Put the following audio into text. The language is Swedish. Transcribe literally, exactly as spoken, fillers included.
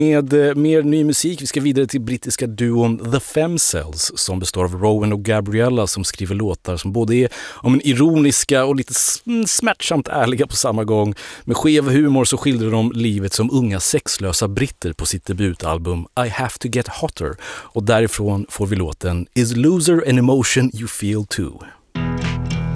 Med eh, mer ny musik, vi ska vidare till brittiska duon The Femcells som består av Rowan och Gabriella som skriver låtar som både är om en ironiska och lite smärtsamt ärliga på samma gång. Med skev humor så skildrar de livet som unga sexlösa britter på sitt debutalbum I Have To Get Hotter, och därifrån får vi låten Is Loser an Emotion You Feel Too.